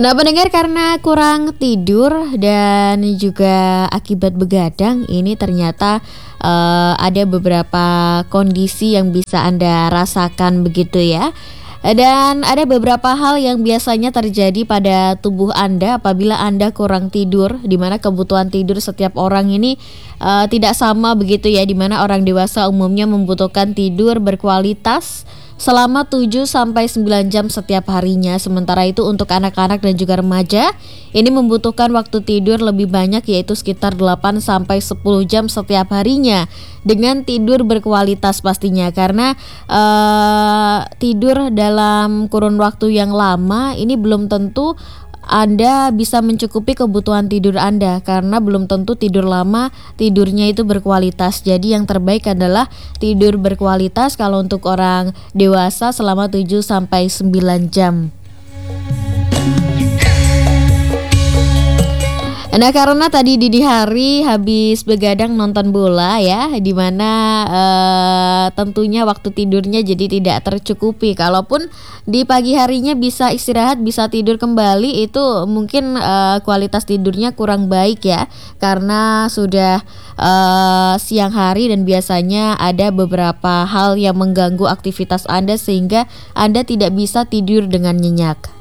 Nah, pendengar, karena kurang tidur dan juga akibat begadang, ini ternyata ada beberapa kondisi yang bisa Anda rasakan begitu ya. Dan ada beberapa hal yang biasanya terjadi pada tubuh Anda apabila Anda kurang tidur, di mana kebutuhan tidur setiap orang ini tidak sama begitu ya, di mana orang dewasa umumnya membutuhkan tidur berkualitas selama 7-9 jam setiap harinya. Sementara itu untuk anak-anak dan juga remaja ini membutuhkan waktu tidur lebih banyak, yaitu sekitar 8-10 jam setiap harinya, dengan tidur berkualitas pastinya. Karena tidur dalam kurun waktu yang lama ini belum tentu Anda bisa mencukupi kebutuhan tidur Anda, karena belum tentu tidur lama tidurnya itu berkualitas. Jadi yang terbaik adalah tidur berkualitas kalau untuk orang dewasa selama 7-9 jam. Nah, karena tadi dini hari habis begadang nonton bola ya, dimana tentunya waktu tidurnya jadi tidak tercukupi. Kalaupun di pagi harinya bisa istirahat, bisa tidur kembali, itu mungkin kualitas tidurnya kurang baik ya, karena sudah siang hari dan biasanya ada beberapa hal yang mengganggu aktivitas Anda sehingga Anda tidak bisa tidur dengan nyenyak.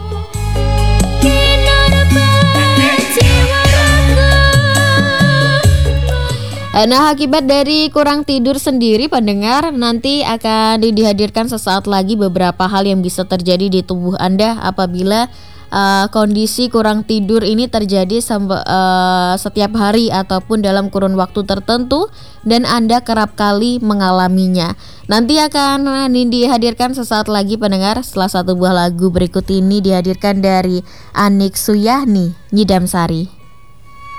Nah, akibat dari kurang tidur sendiri, pendengar, nanti akan dihadirkan sesaat lagi beberapa hal yang bisa terjadi di tubuh Anda apabila kondisi kurang tidur ini terjadi setiap hari ataupun dalam kurun waktu tertentu dan Anda kerap kali mengalaminya. Nanti akan dihadirkan sesaat lagi, pendengar, setelah satu buah lagu berikut ini dihadirkan dari Anik Suyahni, Nyidam Sari.